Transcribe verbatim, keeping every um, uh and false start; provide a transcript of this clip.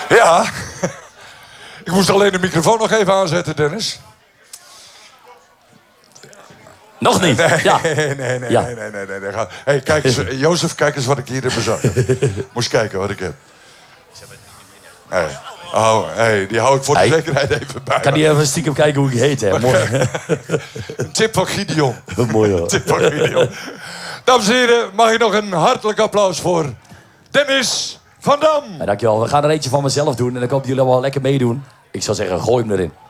Ja. Ik moest alleen de microfoon nog even aanzetten, Dennis. Nog niet? Nee, Ja. nee, nee, nee, Ja. nee, nee, nee, nee, nee. Ga- Hey, kijk eens, Jozef, kijk eens wat ik hier in mijn zak heb. Moest kijken wat ik heb. Hey. Oh, hey, die hou ik voor de Hey. zekerheid even bij. Kan die even stiekem kijken hoe ik heet, hè? Mooi. Een tip van Gideon. Mooi hoor. Tip van Gideon. Dames en heren, mag ik nog een hartelijk applaus voor Dennis van Dam. Ja, dankjewel. We gaan er eentje van mezelf doen en dan hoop jullie allemaal lekker meedoen. Ik zou zeggen, gooi hem erin.